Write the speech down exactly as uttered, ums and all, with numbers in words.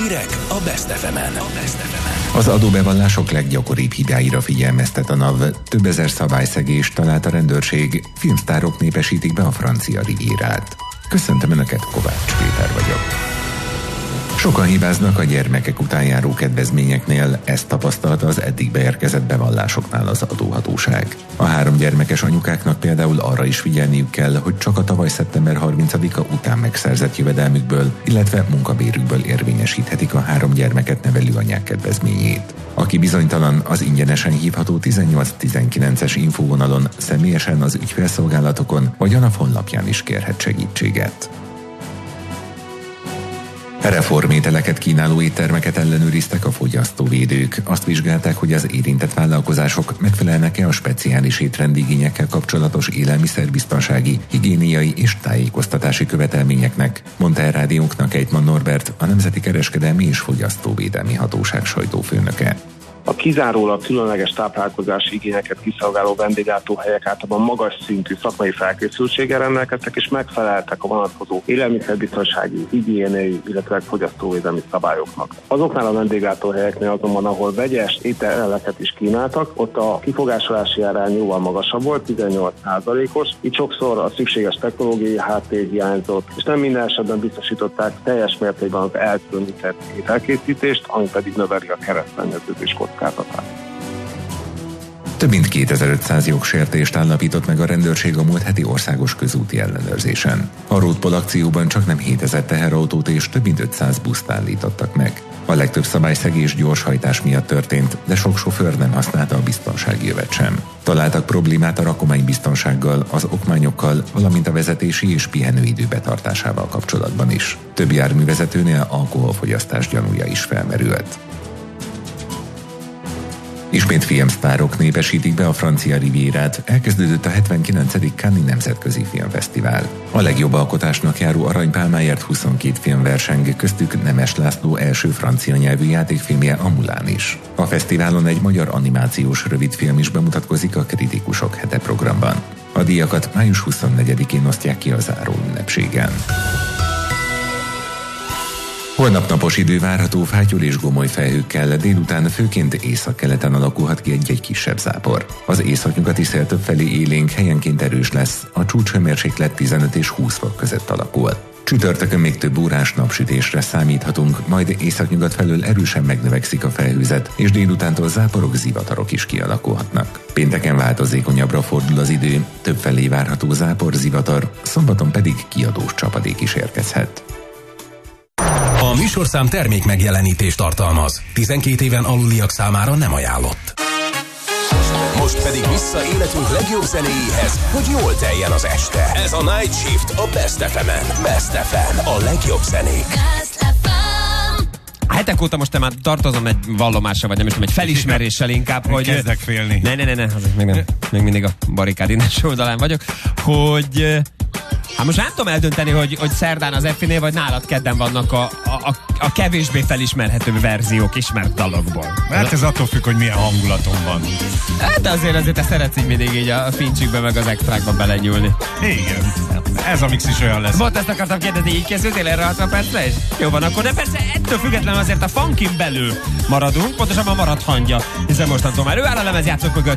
Hírek a Best ef emen. Az adóbevallások leggyakoribb hibáira figyelmeztet a NAV. Több ezer szabályszegést talált a rendőrség, filmsztárok népesítik be a francia rivierát. Köszöntöm Önöket, Kovács Péter vagyok. Sokan hibáznak a gyermekek után járó kedvezményeknél, ezt tapasztalta az eddig beérkezett bevallásoknál az adóhatóság. A három gyermekes anyukáknak például arra is figyelniük kell, hogy csak a tavaly szeptember harmincadika után megszerzett jövedelmükből, illetve munkabérükből érvényesíthetik a három gyermeket nevelő anyák kedvezményét. Aki bizonytalan, az ingyenesen hívható tizennyolc tizenkilences infóvonalon, személyesen az ügyfélszolgálatokon vagy a NAV honlapján is kérhet segítséget. Reformételeket kínáló éttermeket ellenőriztek a fogyasztóvédők. Azt vizsgálták, hogy az érintett vállalkozások megfelelnek-e a speciális étrendigényekkel kapcsolatos élelmiszerbiztonsági, higiéniai és tájékoztatási követelményeknek, mondta el rádiónknak Ejtman Norbert, a Nemzeti Kereskedelmi és Fogyasztóvédelmi Hatóság sajtófőnöke. A kizárólag különleges táplálkozási igényeket kiszolgáló vendéglátóhelyek általában magas szintű szakmai felkészültséggel rendelkeztek és megfeleltek a vonatkozó élelmiszerbiztonsági, higiéniai, illetve fogyasztóvédelmi szabályoknak. Azoknál a vendéglátóhelyeknél azonban, ahol vegyes ételeket is kínáltak, ott a kifogásolási arány jóval magasabb volt, tizennyolc százalékos, így sokszor a szükséges technológiai háttér hiányzott, és nem minden esetben biztosították teljes mértékben az elkülönített ételkészítést, ami pedig növeli a keresztszennyeződés kockázatát. Több mint kétezer-ötszáz jogsértést állapított meg a rendőrség a múlt heti országos közúti ellenőrzésen. A Roadpol akcióban csaknem hétezer teherautót és több mint ötszáz buszt állítottak meg. A legtöbb szabályszegés gyorshajtás miatt történt, de sok sofőr nem használta a biztonsági övet sem. Találtak problémát a rakománybiztonsággal, az okmányokkal, valamint a vezetési és pihenőidő betartásával kapcsolatban is. Több járművezetőnél alkoholfogyasztás gyanúja is felmerült. Ismét filmsztárok népesítik be a francia rivierát, elkezdődött a hetvenkilencedik Cannes-i Nemzetközi Filmfesztivál. A legjobb alkotásnak járó aranypálmáért huszonkét film verseng, köztük Nemes László első francia nyelvű játékfilmje, a Mulan is. A fesztiválon egy magyar animációs rövidfilm is bemutatkozik a Kritikusok hete programban. A díjakat május huszonnegyedikén osztják ki a záró ünnepségen. Holnap napos idő várható, fátyol és gomoly felhőkkel, délután főként északkeleten alakulhat ki egy-egy kisebb zápor. Az északnyugati szél többfelé élénk, helyenként erős lesz, a csúcshőmérséklet tizenöt és húsz fok között alakul. Csütörtökön még több órás napsütésre számíthatunk, majd északnyugat felől erősen megnövekszik a felhőzet, és délutántól záporok, zivatarok is kialakulhatnak. Pénteken változékonyabbra fordul az idő, többfelé várható zápor, zivatar, szombaton pedig kiadós csapadék is érkezhet. A műsorszám termék megjelenítést tartalmaz. tizenkét éven aluliak számára nem ajánlott. Most pedig vissza életünk legjobb zenéjéhez, hogy jól teljen az este. Ez a Night Shift a Best ef emen. Best ef em, a legjobb zenék. Hetek óta most már tartozom egy vallomással, vagy nem is tudom, egy felismeréssel inkább, hogy... Kezdek félni. Ne, ne, ne, ne, azért még nem. Még mindig a barikád innen oldalán vagyok, hogy... Hát most nem tudom eldönteni, hogy, hogy szerdán az Effinél, vagy nálad kedden vannak a, a, a kevésbé felismerhető verziók ismert dalokból. Hát ez attól függ, hogy milyen hangulatom van. Hát de azért azért te szeretsz így mindig így a fincsükbe meg az extrákba belenyúlni. Igen. Ez a mix is olyan lesz. Volt, ezt akartam kérdezni, így készültél erre hatvan percre is? Jó van, akkor de persze ettől függetlenül azért a funkin belül maradunk, pontosabban marad hangja, hiszen mostantól már ő áll a lemezjátszók mögött.